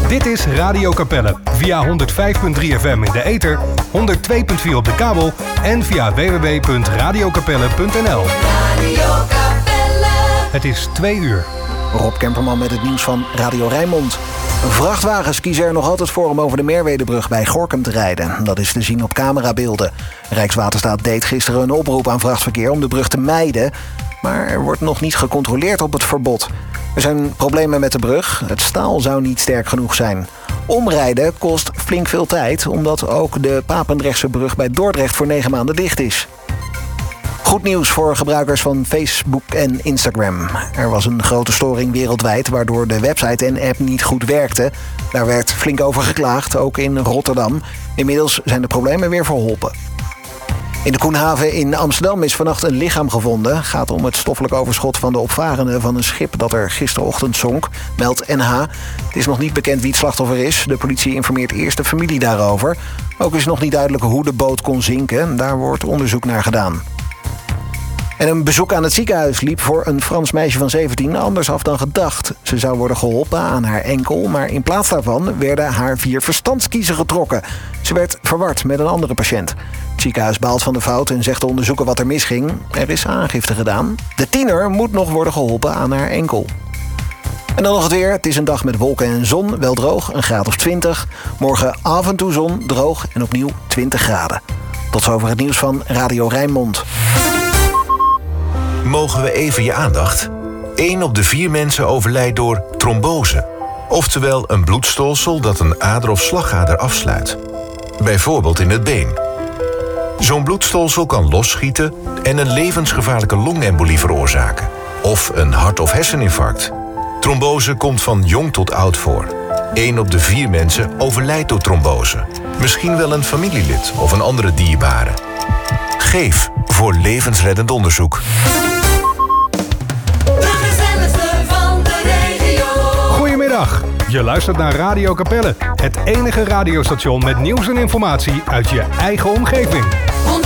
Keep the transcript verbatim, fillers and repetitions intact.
Dit is Radio Capelle via honderd vijf komma drie F M in de ether, honderd twee komma vier op de kabel en via w w w punt radio capelle punt n l. Radio Capelle. Het is twee uur. Rob Kemperman met het nieuws van Radio Rijnmond. Vrachtwagens kiezen er nog altijd voor om over de Merwedebrug bij Gorinchem te rijden. Dat is te zien op camerabeelden. Rijkswaterstaat deed gisteren een oproep aan vrachtverkeer om de brug te mijden. Maar er wordt nog niet gecontroleerd op het verbod. Er zijn problemen met de brug. Het staal zou niet sterk genoeg zijn. Omrijden kost flink veel tijd, omdat ook de Papendrechtse brug bij Dordrecht voor negen maanden dicht is. Goed nieuws voor gebruikers van Facebook en Instagram. Er was een grote storing wereldwijd, waardoor de website en app niet goed werkten. Daar werd flink over geklaagd, ook in Rotterdam. Inmiddels zijn de problemen weer verholpen. In de Koenhaven in Amsterdam is vannacht een lichaam gevonden. Het gaat om het stoffelijk overschot van de opvarenden van een schip dat er gisterochtend zonk, meldt N H. Het is nog niet bekend wie het slachtoffer is. De politie informeert eerst de familie daarover. Ook is nog niet duidelijk hoe de boot kon zinken. Daar wordt onderzoek naar gedaan. En een bezoek aan het ziekenhuis liep voor een Frans meisje van zeventien anders af dan gedacht. Ze zou worden geholpen aan haar enkel, maar in plaats daarvan werden haar vier verstandskiezen getrokken. Ze werd verward met een andere patiënt. Het ziekenhuis baalt van de fout en zegt te onderzoeken wat er misging. Er is aangifte gedaan. De tiener moet nog worden geholpen aan haar enkel. En dan nog het weer. Het is een dag met wolken en zon, wel droog, een graad of twintig. Morgen af en toe zon, droog en opnieuw twintig graden. Tot zover het nieuws van Radio Rijnmond. Mogen we even je aandacht? Eén op de vier mensen overlijdt door trombose. Oftewel een bloedstolsel dat een ader of slagader afsluit. Bijvoorbeeld in het been. Zo'n bloedstolsel kan losschieten en een levensgevaarlijke longembolie veroorzaken. Of een hart- of herseninfarct. Trombose komt van jong tot oud voor. Eén op de vier mensen overlijdt door trombose. Misschien wel een familielid of een andere dierbare. Geef voor levensreddend onderzoek. Goedemiddag, je luistert naar Radio Capelle. Het enige radiostation met nieuws en informatie uit je eigen omgeving.